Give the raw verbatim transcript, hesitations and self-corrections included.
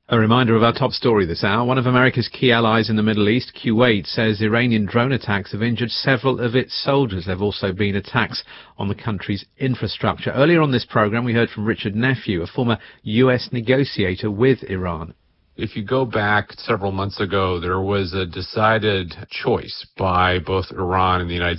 A reminder of our top story this hour. One of America's key allies in the Middle East, Kuwait, says Iranian drone attacks have injured several of its soldiers. There have also been attacks on the country's infrastructure. Earlier on this programme, we heard from Richard Nephew, a former U S negotiator with Iran. If you go back several months ago, there was a decided choice by both Iran and the United